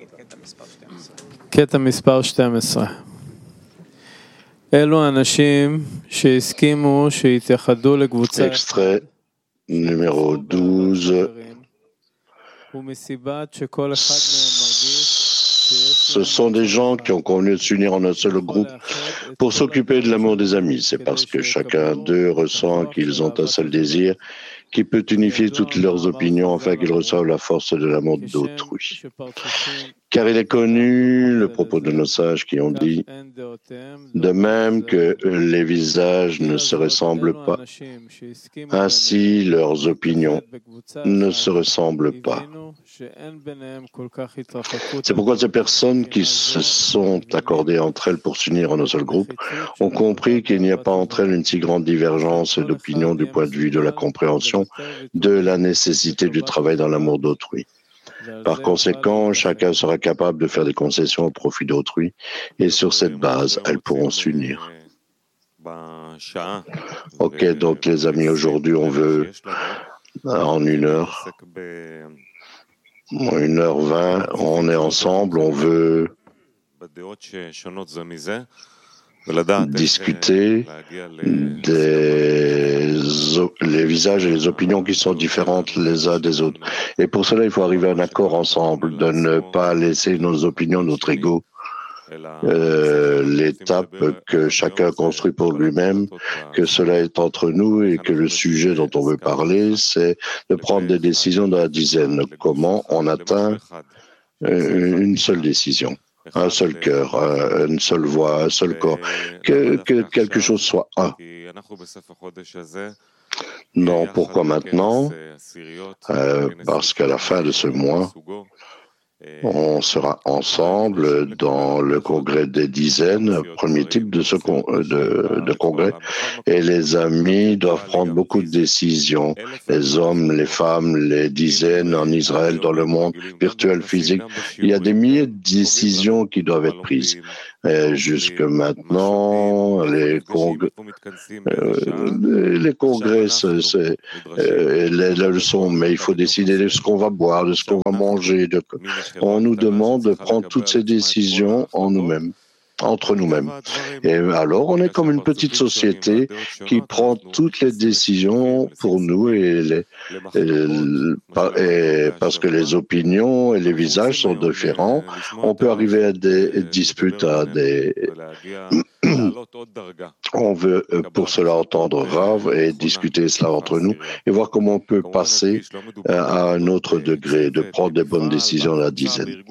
קטע מספר 12. אלו האנשים שהסכימו שיתייחדו לקבוצה Extrait numéro 12. Ce sont des gens qui ont convenu de s'unir en un seul groupe pour s'occuper de l'amour des amis. C'est parce que chacun d'eux ressent qu'ils ont un seul désir qui peut unifier toutes leurs opinions afin qu'ils reçoivent la force de l'amour d'autrui. Car il est connu le propos de nos sages qui ont dit, de même que les visages ne se ressemblent pas, ainsi leurs opinions ne se ressemblent pas. C'est pourquoi ces personnes qui se sont accordées entre elles pour s'unir en un seul groupe ont compris qu'il n'y a pas entre elles une si grande divergence d'opinion du point de vue de la compréhension de la nécessité du travail dans l'amour d'autrui. Par conséquent, chacun sera capable de faire des concessions au profit d'autrui et sur cette base, elles pourront s'unir. Ok, donc les amis, aujourd'hui on veut en 1h20, on est ensemble, on veut discuter les visages et les opinions qui sont différentes les uns des autres. Et pour cela, il faut arriver à un accord ensemble, de ne pas laisser nos opinions, notre ego, l'étape que chacun construit pour lui-même, que cela est entre nous et que le sujet dont on veut parler, c'est de prendre des décisions dans la dizaine. Comment on atteint une seule décision, un seul cœur, une seule voix, un seul corps, que quelque chose soit un. Non, pourquoi maintenant? Parce qu'à la fin de ce mois, on sera ensemble dans le congrès des dizaines, premier type de congrès, et les amis doivent prendre beaucoup de décisions. Les hommes, les femmes, les dizaines en Israël, dans le monde virtuel, physique. Il y a des milliers de décisions qui doivent être prises. Jusque maintenant, les congrès, les leçons, mais il faut décider de ce qu'on va boire, de ce qu'on va manger. On nous demande de prendre toutes ces décisions en nous-mêmes, entre nous-mêmes. Et alors, on est comme une petite société qui prend toutes les décisions pour nous et parce que les opinions et les visages sont différents, on peut arriver à des disputes, on veut pour cela entendre Rav et discuter cela entre nous et voir comment on peut passer à un autre degré, de prendre des bonnes décisions à la dizaine.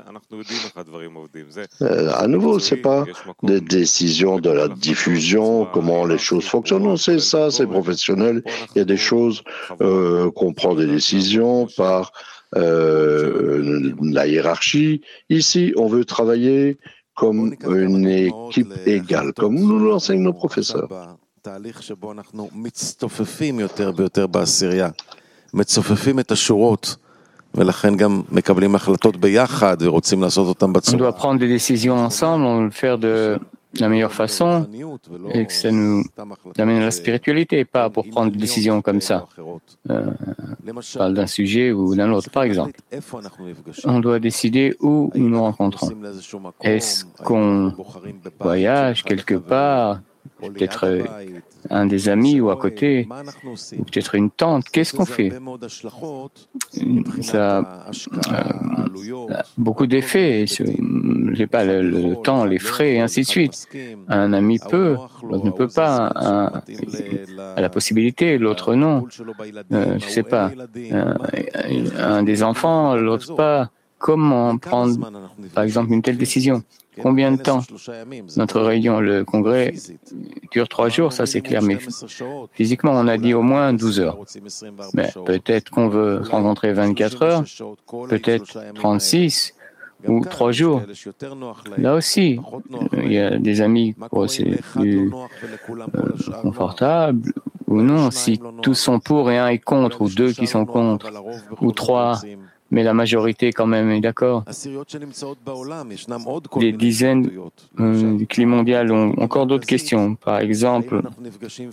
À nouveau, c'est pas des décisions de la diffusion, comment les choses fonctionnent. Non, c'est ça, c'est professionnel. Il y a des choses qu'on prend des décisions par la hiérarchie. Ici, on veut travailler comme une équipe égale, comme nous l'enseignent nos professeurs. On doit prendre des décisions ensemble, on le faire de la meilleure façon et que ça nous amène à la spiritualité, pas pour prendre des décisions comme ça. Je parle d'un sujet ou d'un autre, par exemple. On doit décider où nous nous rencontrons. Est-ce qu'on voyage quelque part, peut-être un des amis ou à côté, ou peut-être une tante? Qu'est-ce qu'on fait? Ça a beaucoup d'effets. Je n'ai pas le temps, les frais, et ainsi de suite. Un ami peut, l'autre ne peut pas. Un a la possibilité, l'autre non. Je ne sais pas. Un des enfants, l'autre pas. Comment prendre, par exemple, une telle décision? Combien de temps? Notre réunion, le congrès, dure 3 jours, ça c'est clair, mais physiquement, on a dit au moins 12 heures. Mais peut-être qu'on veut se rencontrer 24 heures, peut-être 36 ou 3 jours. Là aussi, il y a des amis où c'est plus confortable ou non. Si tous sont pour et un est contre, ou 2 qui sont contre, ou 3, mais la majorité quand même est d'accord. Des dizaines du climat mondial ont encore d'autres questions. Par exemple,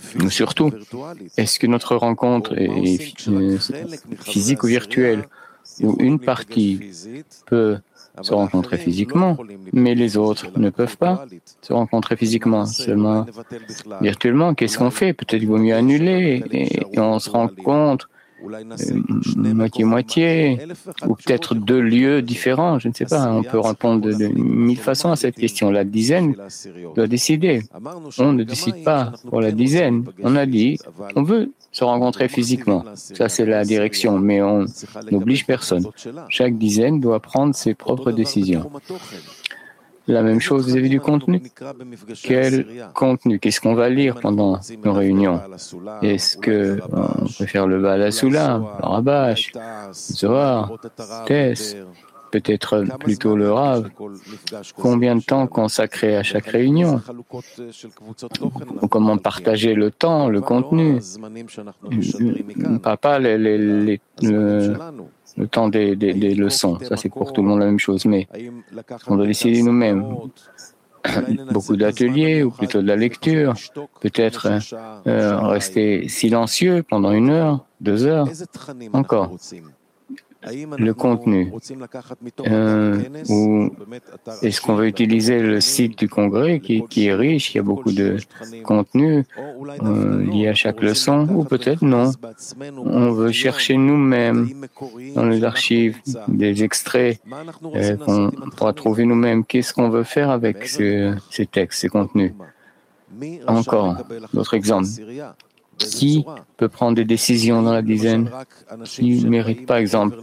surtout, est-ce que notre rencontre est physique ou virtuelle? où une partie peut se rencontrer physiquement, mais les autres ne peuvent pas se rencontrer physiquement, seulement virtuellement. Qu'est-ce qu'on fait? Peut-être qu'il vaut mieux annuler et on se rend compte moitié-moitié, ou peut-être deux lieux différents, je ne sais pas. On peut répondre de mille façons à cette question. La dizaine doit décider. On ne décide pas pour la dizaine. On a dit, on veut se rencontrer physiquement. Ça, c'est la direction, mais on n'oblige personne. Chaque dizaine doit prendre ses propres décisions. La même chose vis-à-vis du contenu. Quel contenu? Qu'est-ce qu'on va lire pendant nos réunions? Est-ce qu'on peut faire le Baal HaSulam, le Rabash, Zohar, Tess, peut-être plutôt le Rav? Combien de temps consacrer à chaque réunion? Comment partager le temps, le contenu? Pas le temps des leçons. Ça, c'est pour tout le monde la même chose. Mais on doit décider nous-mêmes. Beaucoup d'ateliers, ou plutôt de la lecture. Peut-être rester silencieux pendant 1 heure, 2 heures. Encore. Le contenu. Ou est-ce qu'on va utiliser le site du congrès qui est riche, il y a beaucoup de contenu lié à chaque leçon, ou peut-être non. On veut chercher nous-mêmes dans les archives des extraits qu'on pourra trouver nous-mêmes. Qu'est-ce qu'on veut faire avec ces textes, ces contenus? Encore, d'autres exemples. Qui peut prendre des décisions dans la dizaine? Qui mérite, par exemple,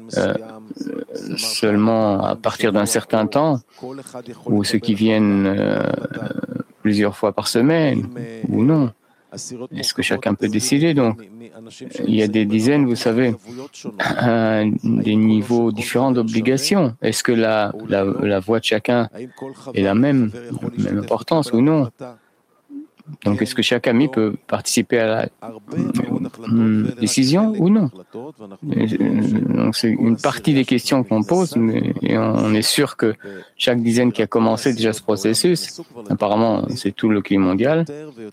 seulement à partir d'un certain temps, ou ceux qui viennent plusieurs fois par semaine, ou non? Est-ce que chacun peut décider? Donc, il y a des dizaines, vous savez, des niveaux différents d'obligations. Est-ce que la voix de chacun est la même importance ou non? Donc, est-ce que chaque ami peut participer à la décision ou non? Donc, c'est une partie des questions qu'on pose, et on est sûr que chaque dizaine qui a commencé déjà ce processus, apparemment, c'est tout le climat mondial,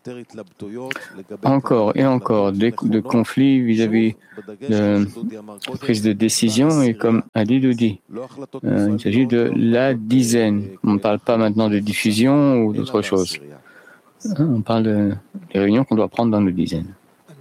encore et encore de conflits vis-à-vis de prise de décision, et comme a dit Doudi, il s'agit de la dizaine. On ne parle pas maintenant de diffusion ou d'autre chose. On parle des réunions qu'on doit prendre dans nos dizaines.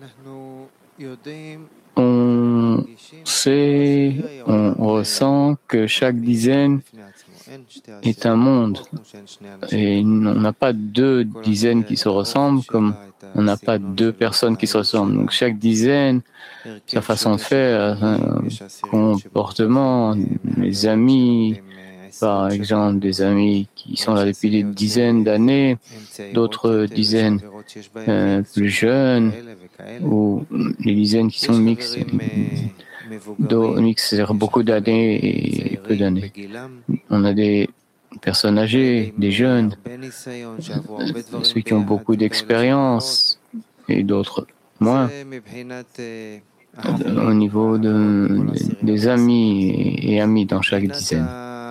On sait, on ressent que chaque dizaine est un monde. Et on n'a pas 2 dizaines qui se ressemblent comme on n'a pas 2 personnes qui se ressemblent. Donc chaque dizaine, sa façon de faire, un comportement, les amis, par exemple, des amis qui sont là depuis des dizaines d'années, d'autres dizaines plus jeunes, ou les dizaines qui sont mixtes, c'est-à-dire beaucoup d'années et peu d'années. On a des personnes âgées, des jeunes, ceux qui ont beaucoup d'expérience et d'autres moins. Au niveau des amis et amis dans chaque dizaine.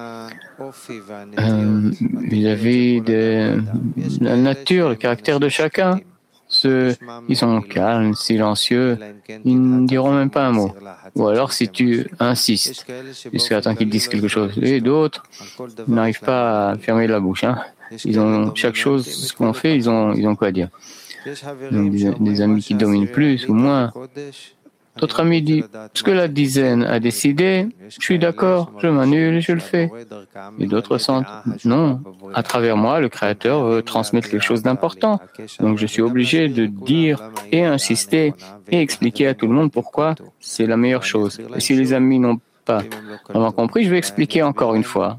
Vis-à-vis de la nature, le caractère de chacun, ceux qui sont calmes, silencieux, ils ne diront même pas un mot. Ou alors si tu insistes, jusqu'à temps qu'ils disent quelque chose. Et d'autres n'arrivent pas à fermer la bouche. Ils ont chaque chose, ce qu'on fait, ils ont quoi dire. Donc, des amis qui dominent plus ou moins. D'autres amis disent, ce que la dizaine a décidé, je suis d'accord, je m'annule et je le fais. Et d'autres sentent, non, à travers moi, le Créateur veut transmettre quelque chose d'important. Donc je suis obligé de dire et insister et expliquer à tout le monde pourquoi c'est la meilleure chose. Et si les amis n'ont pas vraiment compris, je vais expliquer encore une fois.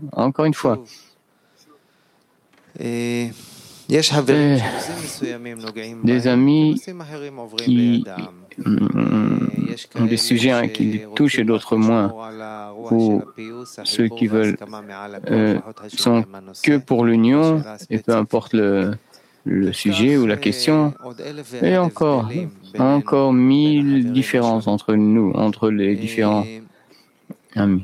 Des amis qui ont des sujets qui les touchent et d'autres moins, ou ceux qui veulent sont que pour l'union et peu importe le sujet ou la question, et encore 1000 différences entre nous, entre les différents amis.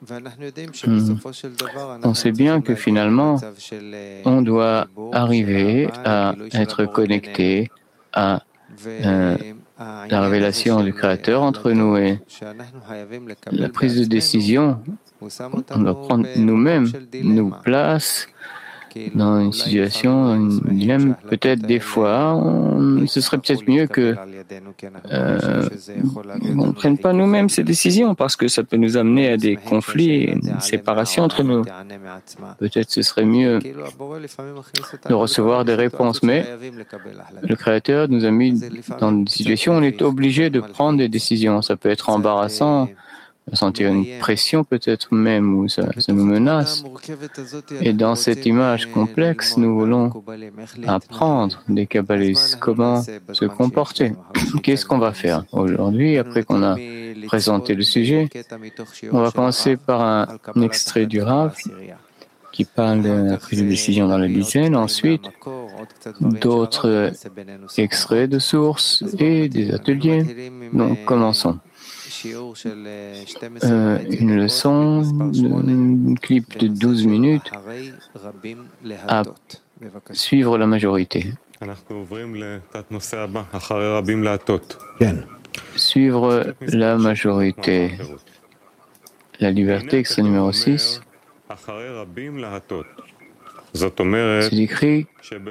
On sait bien que finalement, on doit arriver à être connecté à la révélation du Créateur entre nous et la prise de décision, on doit prendre nous-mêmes, nous place dans une situation, un dilemme. Peut-être des fois, ce serait peut-être mieux que on ne prenne pas nous-mêmes ces décisions parce que ça peut nous amener à des conflits, une séparation entre nous. Peut-être ce serait mieux de recevoir des réponses, mais le Créateur nous a mis dans des situations où on est obligé de prendre des décisions. Ça peut être embarrassant, sentir une pression peut-être même, où ça nous menace. Et dans cette image complexe, nous voulons apprendre des kabbalistes comment se comporter. Qu'est-ce qu'on va faire aujourd'hui, après qu'on a présenté le sujet? On va commencer par un extrait du Rav qui parle de la prise de décision dans la dizaine, ensuite d'autres extraits de sources et des ateliers. Donc commençons. Une leçon, un clip de 12 minutes à suivre la majorité. Suivre la majorité. La liberté, extrait numéro 6. C'est écrit,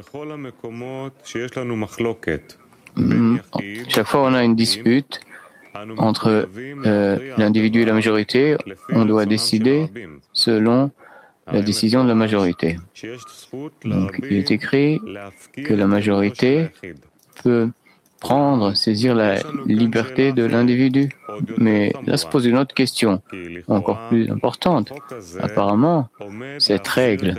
chaque fois on a une dispute entre l'individu et la majorité, on doit décider selon la décision de la majorité. Donc, il est écrit que la majorité peut saisir la liberté de l'individu. Mais là se pose une autre question, encore plus importante. Apparemment, cette règle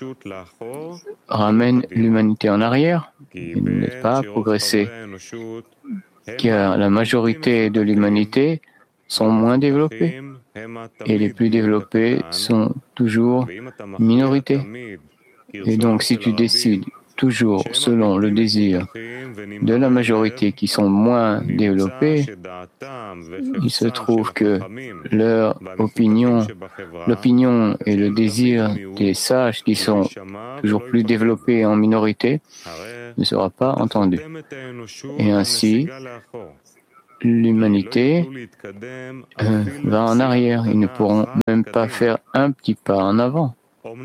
ramène l'humanité en arrière, il n'est pas progressé, car la majorité de l'humanité sont moins développées et les plus développés sont toujours minorités. Et donc, si tu décides toujours selon le désir de la majorité qui sont moins développés, il se trouve que leur opinion, l'opinion et le désir des sages qui sont toujours plus développés en minorité ne sera pas entendu. Et ainsi, l'humanité va en arrière. Ils ne pourront même pas faire un petit pas en avant.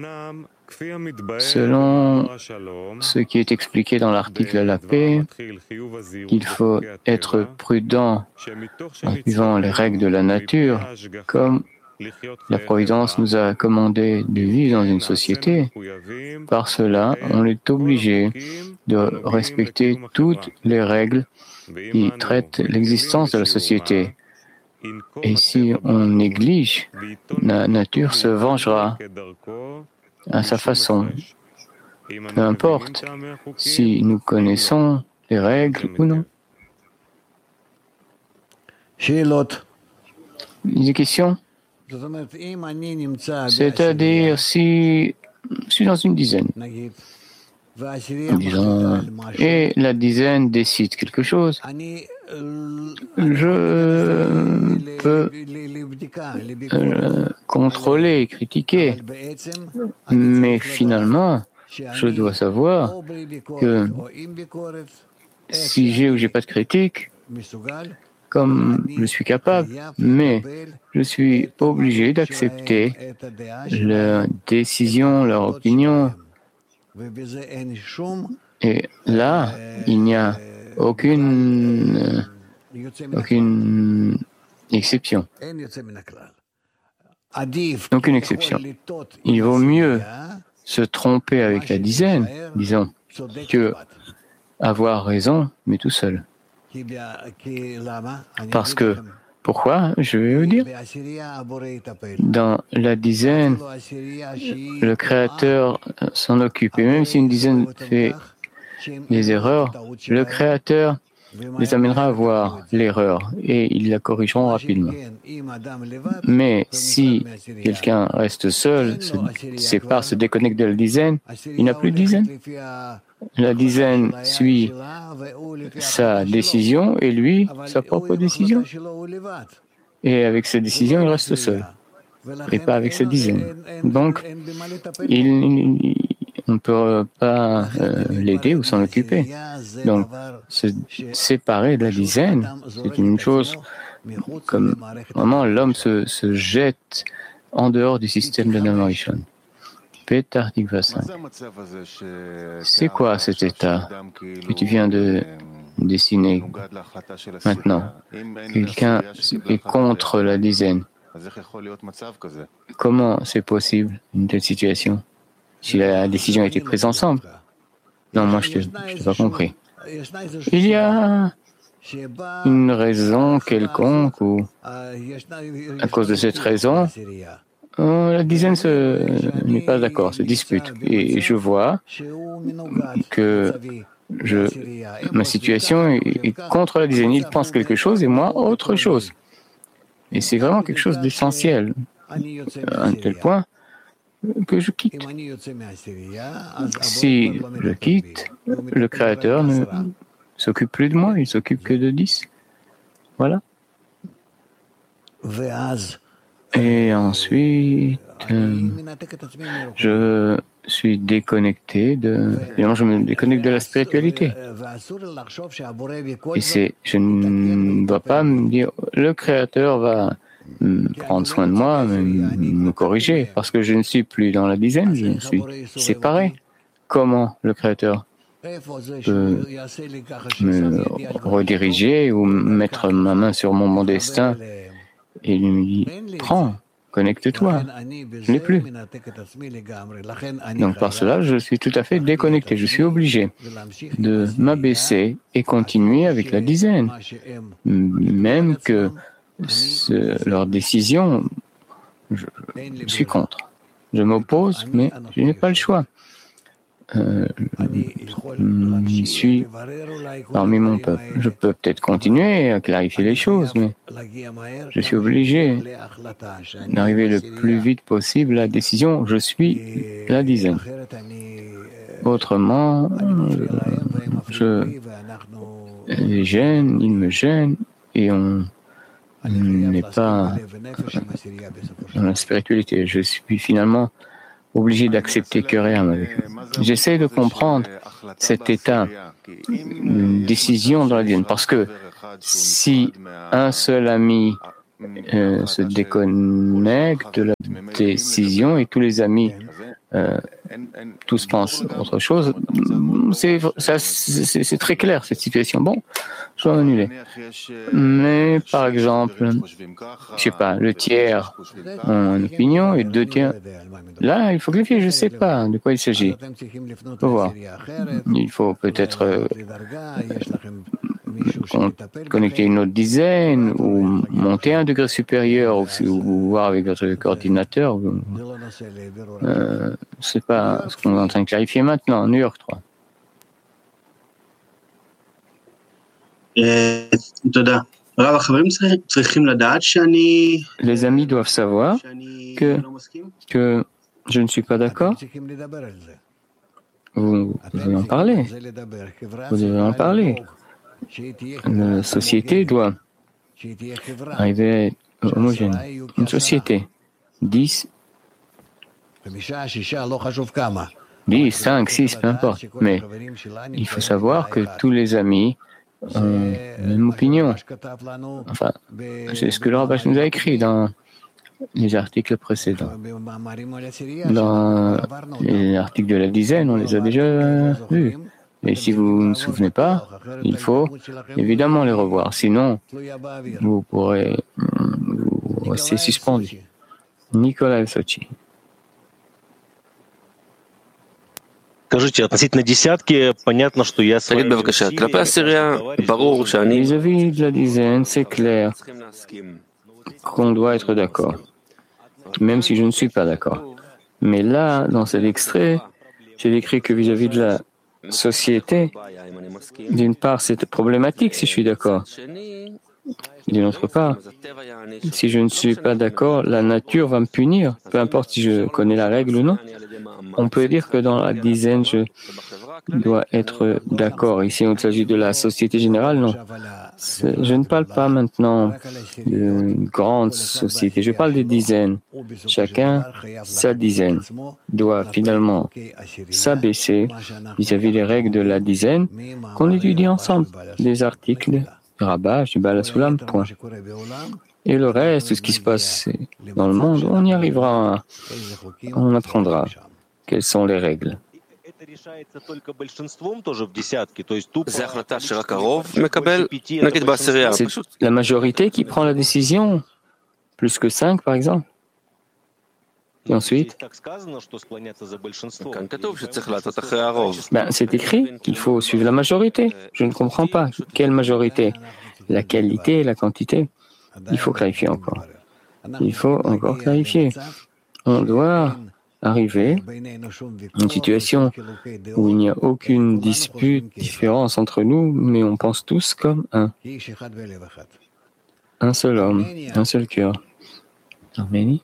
Selon ce qui est expliqué dans l'article à la paix, qu'il faut être prudent en suivant les règles de la nature, comme la Providence nous a commandé de vivre dans une société. Par cela, on est obligé de respecter toutes les règles qui traitent l'existence de la société. Et si on néglige, la nature se vengera à sa façon. Peu importe si nous connaissons les règles ou non. Des questions? C'est-à-dire si je suis dans une dizaine, disons, et la dizaine décide quelque chose, je peux contrôler, critiquer, mais finalement, je dois savoir que si j'ai ou j'ai pas de critique, comme je suis capable, mais je suis obligé d'accepter leur décision, leur opinion. Et là, il n'y a aucune exception. Aucune exception. Il vaut mieux se tromper avec la dizaine, disons, que avoir raison, mais tout seul. Parce que, pourquoi? Je vais vous dire. Dans la dizaine, le Créateur s'en occupe. Et même si une dizaine fait des erreurs, le Créateur les amènera à voir l'erreur et ils la corrigeront rapidement. Mais si quelqu'un reste seul, se sépare, se déconnecte de la dizaine, il n'a plus de dizaine. La dizaine suit sa décision et lui, sa propre décision. Et avec cette décision, il reste seul et pas avec sa dizaine. Donc, on ne peut pas l'aider ou s'en occuper. Donc, se séparer de la dizaine, c'est une chose comme vraiment l'homme se jette en dehors du système de Adam Rishon. Petar Tikva 5. C'est quoi cet état que tu viens de dessiner maintenant? Quelqu'un est contre la dizaine. Comment c'est possible, une telle situation, si la décision a été prise ensemble? Non, moi je n'ai pas compris. Il y a une raison quelconque ou à cause de cette raison, la dizaine n'est pas d'accord, se dispute. Et je vois que ma situation est contre la dizaine. Il pense quelque chose et moi autre chose. Et c'est vraiment quelque chose d'essentiel, à un tel point que je quitte. Si je quitte, le Créateur ne s'occupe plus de moi, il s'occupe que de 10. Voilà. Et ensuite, je suis déconnecté je me déconnecte de la spiritualité. Et je ne dois pas me dire, le Créateur va prendre soin de moi, me corriger, parce que je ne suis plus dans la dizaine, je suis séparé. Comment le Créateur peut me rediriger ou mettre ma main sur mon destin et il me dit, prends, connecte-toi. Je n'ai plus. Donc par cela, je suis tout à fait déconnecté. Je suis obligé de m'abaisser et continuer avec la dizaine. Même que leur décision, je suis contre. Je m'oppose, mais je n'ai pas le choix. Je suis parmi mon peuple. Je peux peut-être continuer à clarifier les choses, mais je suis obligé d'arriver le plus vite possible à la décision. Je suis la dizaine. Autrement, les gêne, ils me gênent et on n'est pas dans la spiritualité. Je suis finalement obligé d'accepter que rien avec eux. J'essaie de comprendre cet état, une décision dans la dizaine, parce que si un seul ami se déconnecte de la décision et tous les amis tous pensent autre chose, c'est très clair cette situation. Bon, je dois annuler. Mais par exemple, je sais pas, le tiers ont une opinion et deux tiers. Là, il faut clarifier, je ne sais pas de quoi il s'agit. Il faut voir. Il faut peut-être connecter une autre dizaine ou monter un degré supérieur ou voir avec votre coordinateur. C'est pas ce qu'on est en train de clarifier maintenant, New York 3. Les amis doivent savoir que je ne suis pas d'accord. Vous devez en parler. Vous devez en parler. La société doit arriver à être homogène. Une société. 10, 5, 6, peu importe. Mais il faut savoir que tous les amis ont la même opinion. Enfin, c'est ce que le rabbin nous a écrit dans les articles précédents. Dans les articles de la dizaine, on les a déjà vus. Et si vous ne vous souvenez pas, il faut évidemment les revoir. Sinon, vous pourrez vous rester suspendu. Nicolas Sochi. Vis-à-vis de la dizaine, c'est clair qu'on doit être d'accord, même si je ne suis pas d'accord. Mais là, dans cet extrait, j'ai décrit que vis-à-vis de la société, d'une part, c'est problématique si je suis d'accord. D'une autre part, si je ne suis pas d'accord, la nature va me punir, peu importe si je connais la règle ou non. On peut dire que dans la dizaine, je dois être d'accord. Ici, il s'agit de la société générale, non. Je ne parle pas maintenant de grandes sociétés, je parle des dizaines. Chacun, sa dizaine, doit finalement s'abaisser vis-à-vis des règles de la dizaine qu'on étudie ensemble, des articles, Rabbah, du Baal HaSulam, point. Et le reste, ce qui se passe dans le monde, on y arrivera, on apprendra quelles sont les règles. C'est la majorité qui prend la décision, plus que 5 par exemple. Et ensuite, c'est écrit qu'il faut suivre la majorité. Je ne comprends pas. Quelle majorité? La qualité, la quantité? Il faut clarifier encore. Il faut encore clarifier. On doit arriver à une situation où il n'y a aucune dispute, différence entre nous, mais on pense tous comme un. Un seul homme, un seul cœur. Arménie.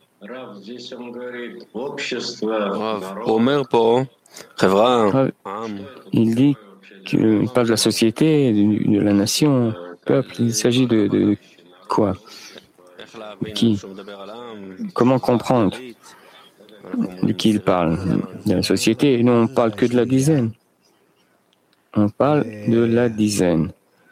Il dit qu'il parle de la société, de la nation, peuple. Il s'agit de quoi? Qui? Comment comprendre de qui il parle? De la société. Nous, on ne parle que de la dizaine. On parle de la dizaine.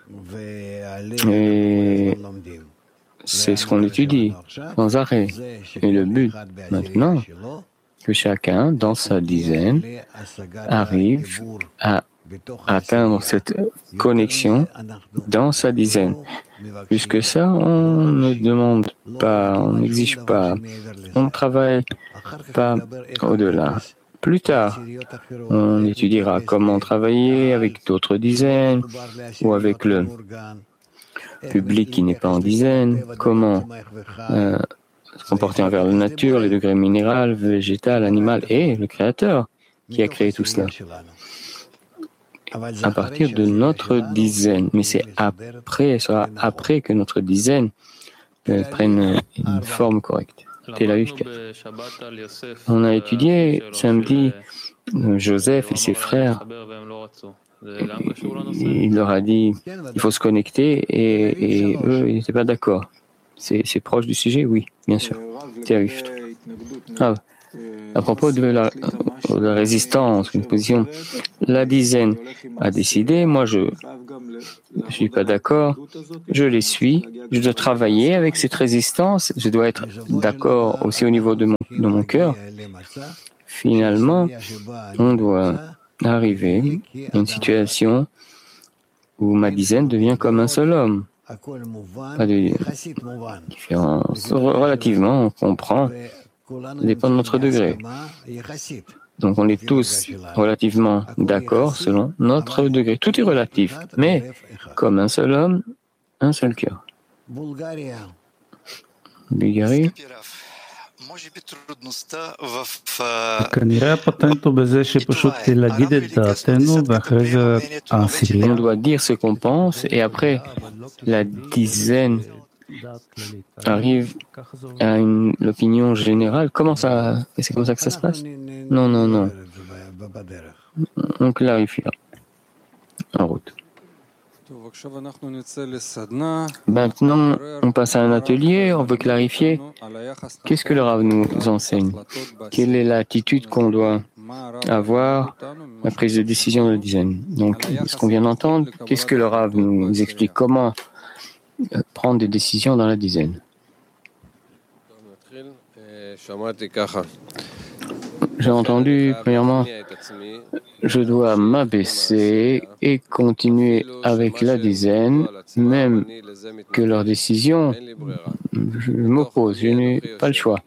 Et c'est ce qu'on étudie sans arrêt. Et le but maintenant, que chacun, dans sa dizaine, arrive à atteindre cette connexion dans sa dizaine. Plus que ça, on ne demande pas, on n'exige pas, on ne travaille pas au-delà. Plus tard, on étudiera comment travailler avec d'autres dizaines ou avec le public qui n'est pas en dizaine, comment se comporter envers la nature, les degrés minéral, végétal, animal et le Créateur qui a créé tout cela. À partir de notre dizaine, mais c'est après, ce sera après que notre dizaine prenne une forme correcte. Tel Aviv 4. On a étudié samedi Joseph et ses frères. Il leur a dit il faut se connecter et eux, ils n'étaient pas d'accord. C'est proche du sujet? Oui, bien sûr. Tel Aviv 3. À propos de la résistance, une position, la dizaine a décidé, moi je ne suis pas d'accord, je les suis, je dois travailler avec cette résistance, je dois être d'accord aussi au niveau de mon cœur. Finalement, on doit arriver à une situation où ma dizaine devient comme un seul homme. Pas de différence. Relativement, on comprend. Ça dépend de notre degré. Donc on est tous relativement d'accord selon notre degré. Tout est relatif, mais comme un seul homme, un seul cœur. Bulgarie. On doit dire ce qu'on pense et après la dizaine arrive à l'opinion générale. Comment ça? C'est comme ça que ça se passe? Non. On clarifie en route. Maintenant, on passe à un atelier, on veut clarifier. Qu'est-ce que le Rav nous enseigne? Quelle est l'attitude qu'on doit avoir à la prise de décision de la dizaine? Donc, ce qu'on vient d'entendre, qu'est-ce que le Rav nous explique? Comment prendre des décisions dans la dizaine? J'ai entendu, premièrement, je dois m'abaisser et continuer avec la dizaine, même que leurs décisions, je m'oppose, je n'ai pas le choix.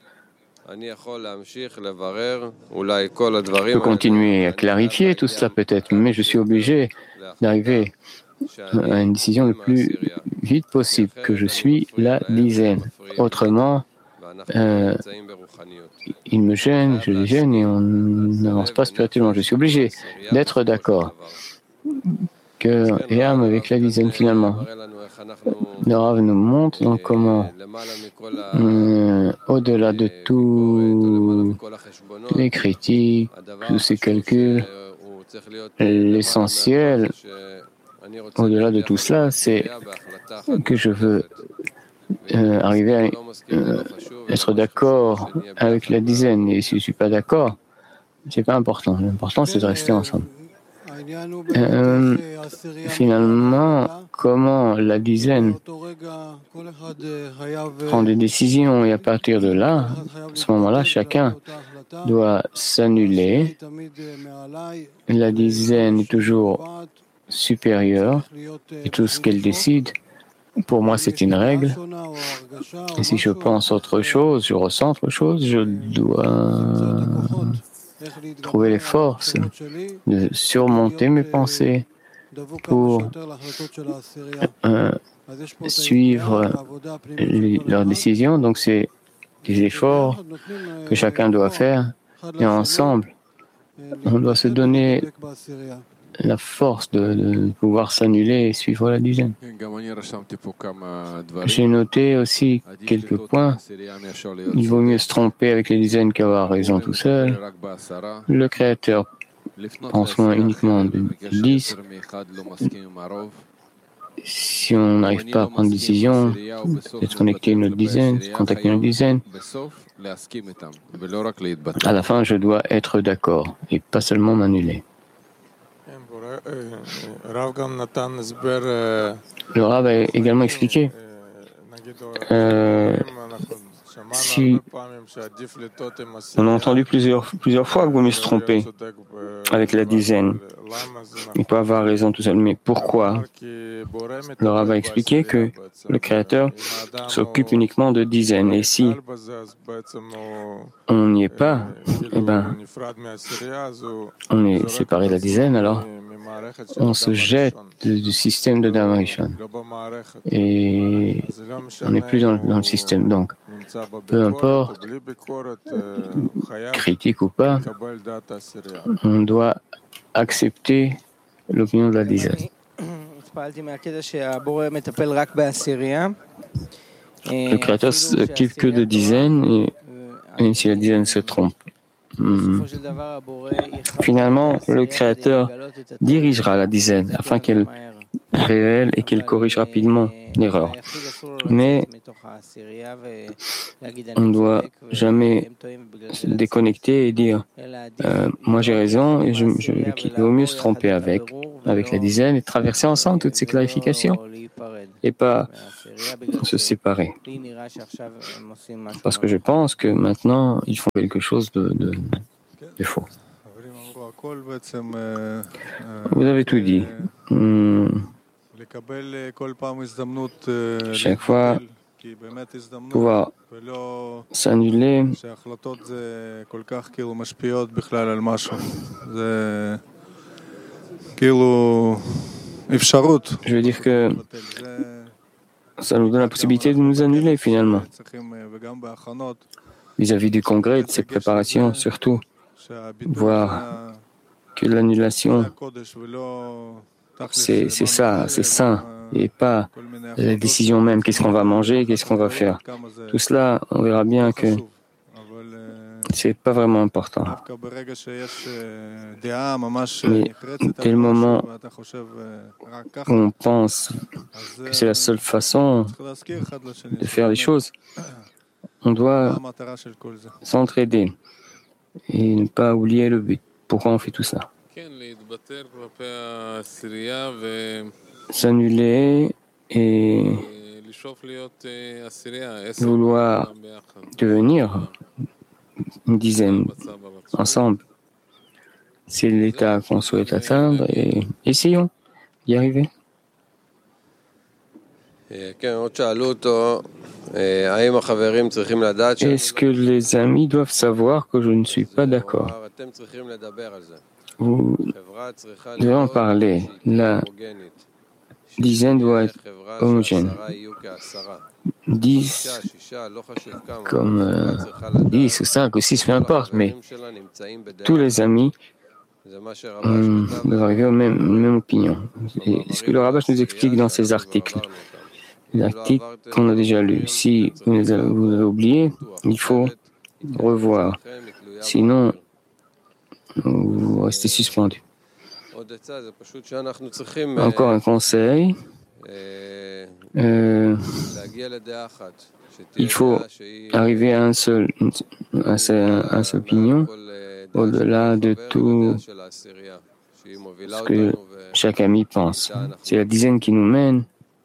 Je peux continuer à clarifier tout cela peut-être, mais je suis obligé d'arriver à une décision le plus vite possible, que je suis la dizaine. Autrement, il me gêne, je les gêne et on n'avance pas spirituellement. Je suis obligé d'être d'accord. Cœur et âme avec la dizaine finalement. Le Rav nous montre donc comment, au-delà de tous les critiques, tous ces calculs, l'essentiel au-delà de tout cela, c'est que je veux arriver à être d'accord avec la dizaine. Et si je ne suis pas d'accord, c'est pas important. L'important, c'est de rester ensemble. Finalement, comment la dizaine prend des décisions et à partir de là, à ce moment-là, chacun doit s'annuler. La dizaine est toujours supérieure et tout ce qu'elle décide, pour moi, c'est une règle. Et si je pense autre chose, je ressens autre chose, je dois trouver les forces de surmonter mes pensées pour suivre leurs décisions. Donc, c'est des efforts que chacun doit faire. Et ensemble, on doit se donner la force de pouvoir s'annuler et suivre la dizaine. J'ai noté aussi quelques points. Il vaut mieux se tromper avec les dizaines qu'avoir raison tout seul. Le Créateur prend soin uniquement de 10. Si on n'arrive pas à prendre une décision, d'être connecté à une autre dizaine, contacter une autre dizaine, à la fin, je dois être d'accord et pas seulement m'annuler. Le Rav a également expliqué si on a entendu plusieurs fois qu'il vaut mieux se tromper avec la dizaine, il peut avoir raison tout seul, mais pourquoi? Le Rav a expliqué que le Créateur s'occupe uniquement de dizaines, et si on n'y est pas, eh ben, on est séparé de la dizaine, alors on se jette du système de Dharma Rishon et on n'est plus dans le système. Donc, peu importe, critique ou pas, on doit accepter l'opinion de la dizaine. Le Créateur s'occupe que de dizaines et si la dizaine se trompe, finalement, le Créateur dirigera la dizaine afin qu'elle révèle et qu'elle corrige rapidement l'erreur. Mais on ne doit jamais se déconnecter et dire moi j'ai raison et il vaut mieux se tromper avec la dizaine et traverser ensemble toutes ces clarifications et pas se séparer. Parce que je pense que maintenant ils font quelque chose de faux. Vous avez tout dit. Chaque fois, pouvoir s'annuler, je veux dire que ça nous donne la possibilité de nous annuler finalement. Vis-à-vis du congrès et de ses préparations, surtout, voir que l'annulation, c'est ça, c'est sain, et pas la décision même, qu'est-ce qu'on va manger, qu'est-ce qu'on va faire. Tout cela, on verra bien que c'est pas vraiment important. Mais dès le moment où on pense que c'est la seule façon de faire les choses, on doit s'entraider et ne pas oublier le but. Pourquoi on fait tout ça? S'annuler et vouloir devenir une dizaine ensemble. C'est l'état qu'on souhaite atteindre et essayons d'y arriver. Est-ce que les amis doivent savoir que je ne suis pas d'accord? Vous devez en parler. La dizaine doit être homogène. 10 comme 10 ou 5 ou 6, peu importe, mais tous les amis doivent arriver à la même opinion. Et ce que le Rabash nous explique dans ses articles, les articles qu'on a déjà lus, si vous avez oublié, il faut revoir. Sinon, vous restez suspendu. Encore un conseil. Il faut arriver à un seul opinion au-delà de tout ce que chaque ami pense. C'est la dizaine qui nous mène.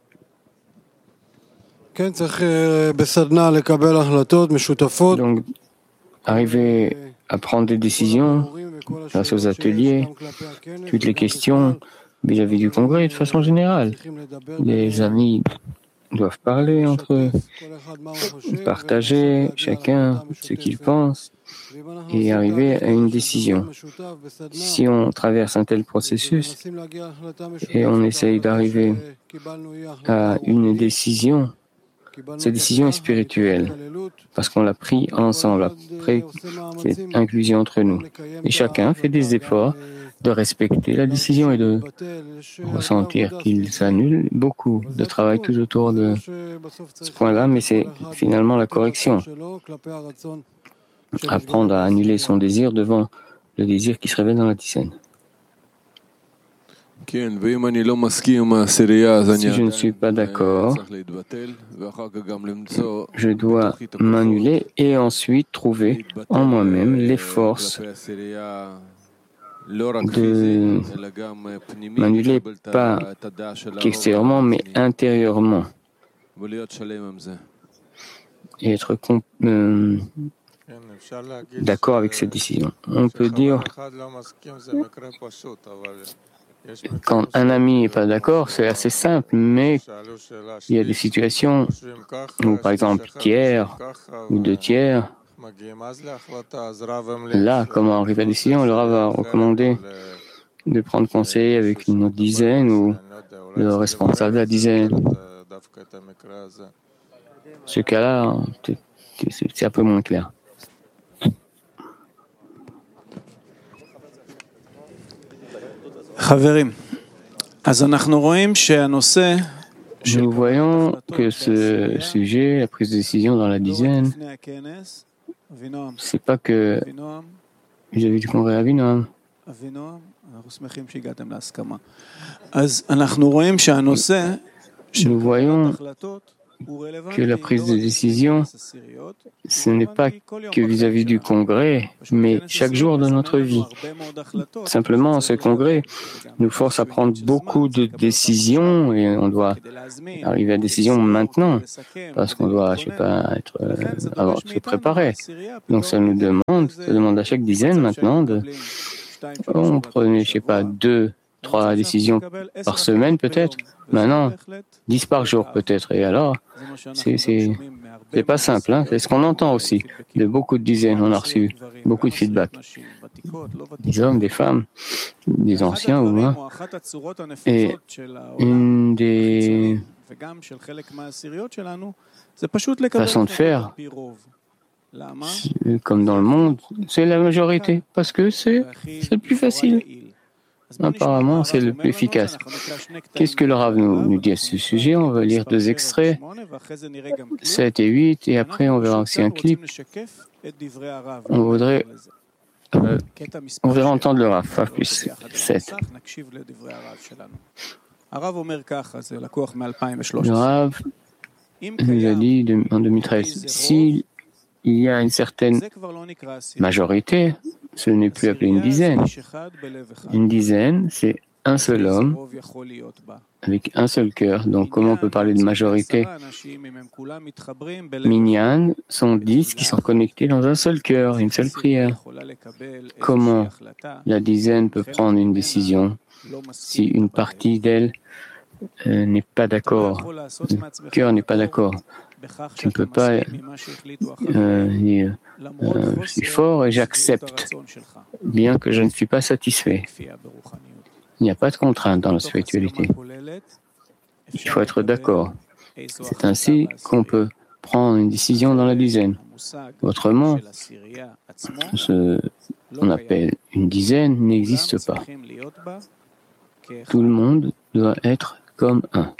Donc, arriver à prendre des décisions grâce aux ateliers, toutes les questions vis-à-vis du Congrès de façon générale. Les amis doivent parler entre eux, partager chacun ce qu'il pense et arriver à une décision. Si on traverse un tel processus et on essaye d'arriver à une décision, cette décision est spirituelle parce qu'on l'a pris ensemble, après cette inclusion entre nous. Et chacun fait des efforts de respecter la décision et de ressentir qu'il s'annule. Beaucoup de travail tout autour de ce point-là, mais c'est finalement la correction. Apprendre à annuler son désir devant le désir qui se révèle dans la dizaine. Si je ne suis pas d'accord, je dois m'annuler et ensuite trouver en moi-même les forces de m'annuler, pas qu'extérieurement, mais intérieurement. Et être d'accord avec cette décision. On peut dire, quand un ami n'est pas d'accord, c'est assez simple, mais il y a des situations où, par exemple, tiers ou deux tiers, là, comment arriver à la décision, le Rav va recommander de prendre conseil avec une autre dizaine ou le responsable de la dizaine. Ce cas-là, c'est un peu moins clair. Nous voyons que ce sujet, la prise de décision dans la dizaine, c'est pas que vis-à-vis du congrès Avinoam. Nous voyons que la prise de décision, ce n'est pas que vis-à-vis du congrès, mais chaque jour de notre vie. Simplement, ce congrès nous force à prendre beaucoup de décisions et on doit arriver à la décision maintenant, parce qu'on doit, se préparer. Donc ça demande à chaque dizaine maintenant on prenait, 2-3 décisions par semaine peut-être. Maintenant, 10 par jour peut-être. Et alors, c'est pas simple. Hein? C'est ce qu'on entend aussi de beaucoup de dizaines. On a reçu beaucoup de feedback. Des hommes, des femmes, des anciens ou moins. Et une des façons de faire, comme dans le monde, c'est la majorité, parce que c'est le plus facile. Apparemment, c'est le plus efficace. Qu'est-ce que le Rav nous dit à ce sujet? On va lire 2 extraits, 7 et 8, et après on verra aussi un clip. On voudrait entendre le Rav, pas plus 7. Le Rav nous a dit en 2013, s'il y a une certaine majorité, ce n'est plus appelé une dizaine. Une dizaine, c'est un seul homme avec un seul cœur. Donc, comment on peut parler de majorité? Minyan sont 10 qui sont connectés dans un seul cœur, une seule prière. Comment la dizaine peut prendre une décision si une partie d'elle n'est pas d'accord, le cœur n'est pas d'accord? Tu ne peux pas dire je suis fort et j'accepte, bien que je ne suis pas satisfait. Il n'y a pas de contrainte dans la spiritualité. Il faut être d'accord. C'est ainsi qu'on peut prendre une décision dans la dizaine. Autrement, ce qu'on appelle une dizaine n'existe pas. Tout le monde doit être comme un.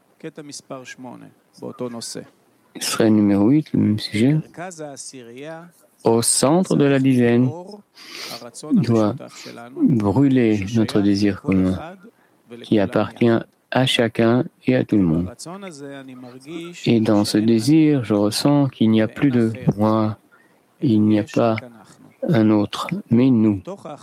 Extrait numéro 8, le même sujet. Au centre de la dizaine, doit brûler notre désir commun qui appartient à chacun et à tout le monde. Et dans ce désir, je ressens qu'il n'y a plus de moi, il n'y a pas un autre, mais nous.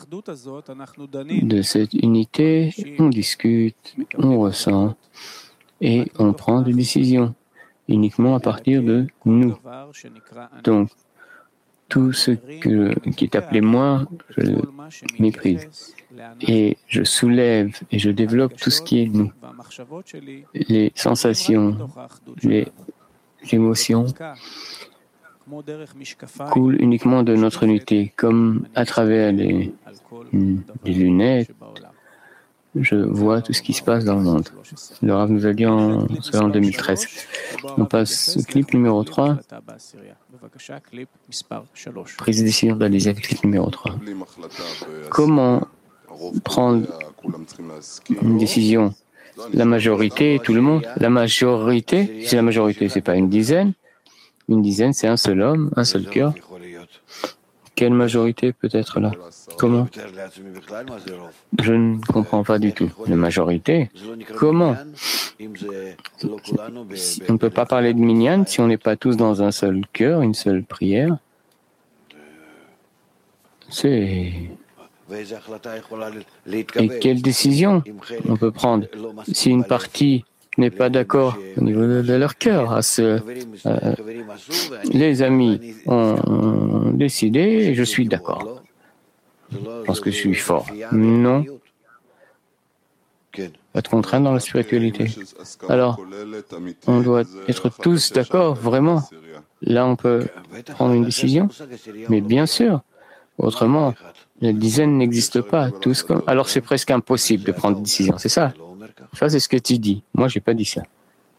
De cette unité, on discute, on ressent et on prend des décisions uniquement à partir de nous. Donc, tout ce qui est appelé moi, je le méprise. Et je soulève et je développe tout ce qui est nous. Les sensations, les émotions coulent uniquement de notre unité, comme à travers les lunettes. Je vois tout ce qui se passe dans le monde. Le Rav nous a dit en 2013. On passe au clip numéro 3. Prise de décision d'Alizé, clip numéro 3. Comment prendre une décision? La majorité, tout le monde. La majorité, c'est la majorité, c'est pas une dizaine. Une dizaine, c'est un seul homme, un seul cœur. Quelle majorité peut être là? Comment? Je ne comprends pas du tout. La majorité? Comment? On ne peut pas parler de minyan si on n'est pas tous dans un seul cœur, une seule prière. C'est... Et quelle décision on peut prendre si une partie n'est pas d'accord au niveau de leur cœur? Les amis ont décidé et je suis d'accord. Parce que je suis fort. Non. Pas de contrainte dans la spiritualité. Alors, on doit être tous d'accord, vraiment. Là, on peut prendre une décision. Mais bien sûr, autrement, la dizaine n'existe pas. Alors, c'est presque impossible de prendre une décision, c'est ça? Ça, c'est ce que tu dis. Moi, je n'ai pas dit ça.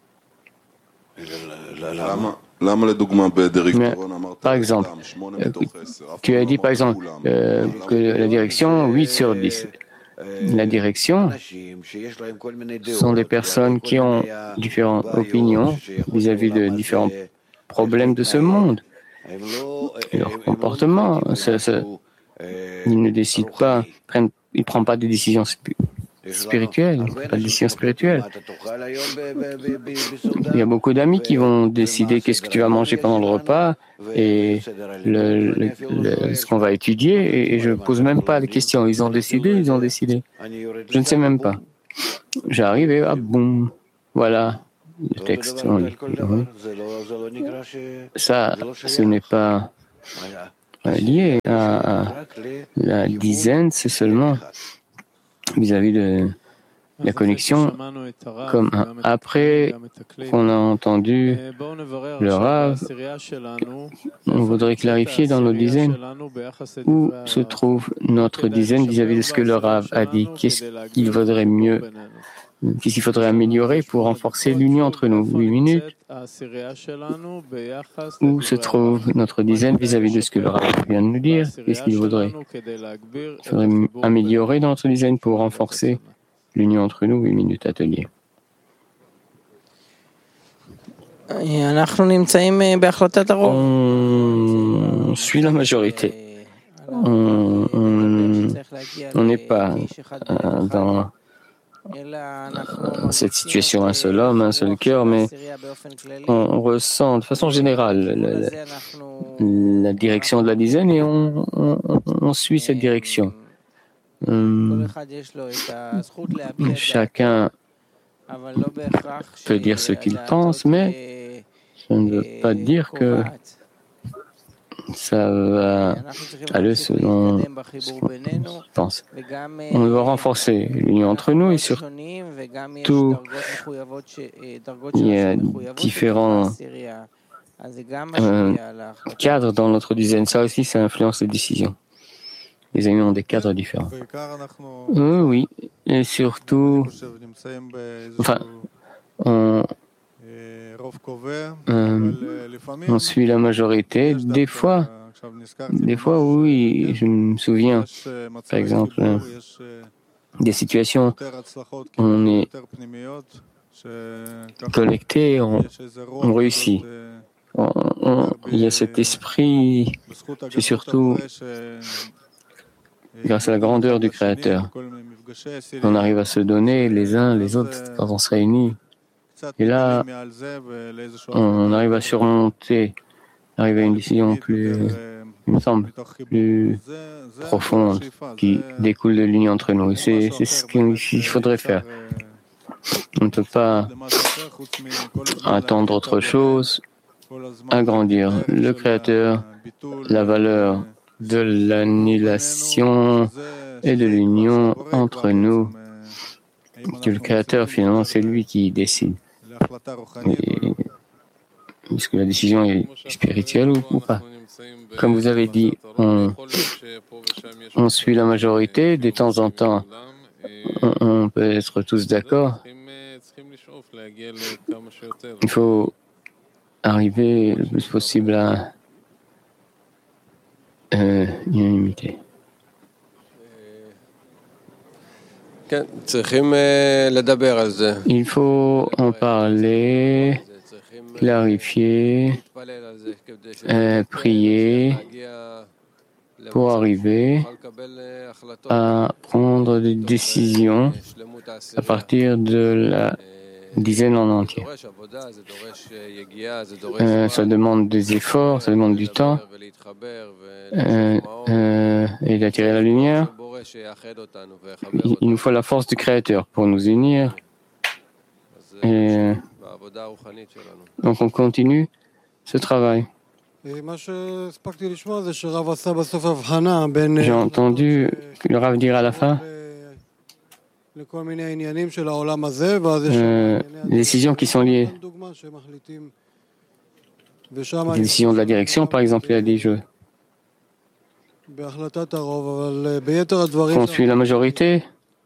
Mais, par exemple, tu as dit, par exemple, que la direction 8 sur 10. La direction sont des personnes qui ont différentes opinions vis-à-vis de différents problèmes de ce monde. Et leur comportement, ils ne décident pas, ils ne prennent pas de décisions spirituelles, pas de décisions spirituelles. Il y a beaucoup d'amis qui vont décider qu'est-ce que tu vas manger pendant le repas et ce qu'on va étudier, et je ne pose même pas de questions. Ils ont décidé, ils ont décidé. Je ne sais même pas. J'arrive et boum, voilà le texte. Ça, ce n'est pas lié à la dizaine, c'est seulement vis-à-vis de la connexion, comme après qu'on a entendu le Rav, on voudrait clarifier dans nos dizaines où se trouve notre dizaine vis-à-vis de ce que le Rav a dit. Qu'est-ce qu'il vaudrait mieux, qu'est-ce qu'il faudrait améliorer pour renforcer l'union entre nous? 8 minutes. Où se trouve notre dizaine vis-à-vis de ce que le Rav vient de nous dire? Qu'est-ce qu'il faudrait améliorer dans notre dizaine pour renforcer l'union entre nous? 8 minutes atelier. On suit la majorité. On n'est pas dans cette situation un seul homme, un seul cœur, mais on ressent de façon générale la direction de la dizaine et on suit cette direction. Chacun peut dire ce qu'il pense, mais ça ne veut pas dire que ça va aller selon ce qu'on pense. On doit renforcer l'union entre nous et surtout, il y a différents cadres dans notre dizaine. Ça aussi, ça influence les décisions. Les amis ont des cadres différents. Oui, et surtout, enfin, on suit la majorité. Des fois, oui, je me souviens, par exemple, des situations où on est collecté, on réussit. Il y a cet esprit, c'est surtout grâce à la grandeur du Créateur. On arrive à se donner les uns les autres quand on se réunit. Et là, on arrive à surmonter, arriver à une décision plus, il me semble, plus profonde, qui découle de l'union entre nous. Et c'est ce qu'il faudrait faire. On ne peut pas attendre autre chose, agrandir le Créateur, la valeur de l'annihilation et de l'union entre nous, que le Créateur, finalement, c'est lui qui décide. Est-ce que la décision est spirituelle ou pas? Comme vous avez dit, on suit la majorité, de temps en temps, on peut être tous d'accord. Il faut arriver le plus possible à l'unanimité. Il faut en parler, clarifier, prier pour arriver à prendre des décisions à partir de la dizaine en entier. Ça demande des efforts, ça demande du temps et d'attirer la lumière. Il nous faut la force du Créateur pour nous unir. Et donc on continue ce travail. J'ai entendu le Rav dire à la fin les décisions qui sont liées. Les décisions de la direction, par exemple, il a dit qu'on suit la majorité.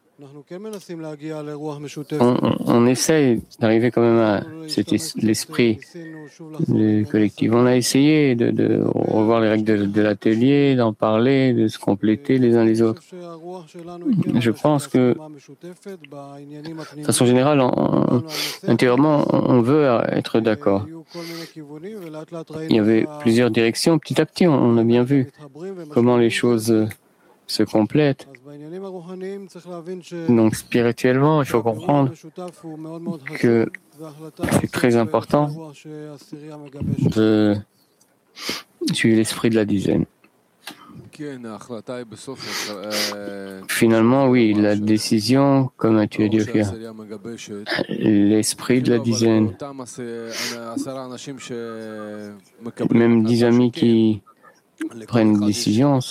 On essaye d'arriver quand même à l'esprit collectif. On a essayé de revoir les règles de l'atelier, d'en parler, de se compléter les uns les autres. Je pense que, de façon générale, intérieurement, on veut être d'accord. Il y avait plusieurs directions. Petit à petit, on a bien vu comment les choses se complètent. Donc spirituellement, il faut comprendre que c'est très important de suivre l'esprit de la dizaine. Finalement, oui, la décision, comme tu as dit, l'esprit de la dizaine, même 10 amis qui prennent une décision,